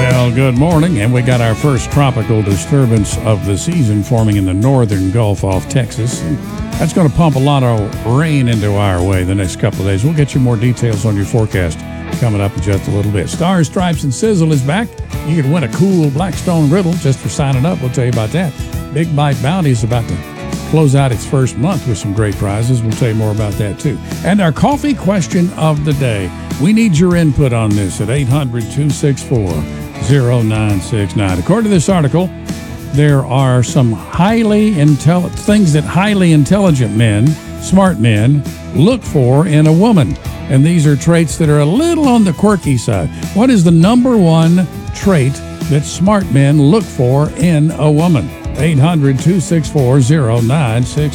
Well, good morning, and we got our first tropical disturbance of the season forming in the northern Gulf off Texas. And that's going to pump a lot of rain into our way the next couple of days. We'll get you more details on your forecast coming up in just a little bit. Stars, Stripes, and Sizzle is back. You can win a cool Blackstone griddle just for signing up. We'll tell you about that. Big Bite Bounty is about to close out its first month with some great prizes. We'll tell you more about that, too. And our coffee question of the day. We need your input on this at 800-264-0969. According to this article, there are some things that highly intelligent men, smart men, look for in a woman. And these are traits that are a little on the quirky side. What is the number one trait that smart men look for in a woman? 800-264-0969.